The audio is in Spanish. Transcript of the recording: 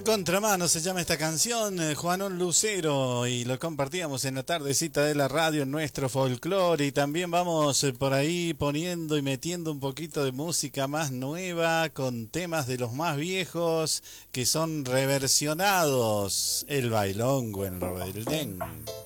A contramano se llama esta canción, Juanón Lucero, y lo compartíamos en la tardecita de la radio en nuestro folclore. Y también vamos por ahí poniendo y metiendo un poquito de música más nueva con temas de los más viejos que son reversionados. El bailongo en Robertén.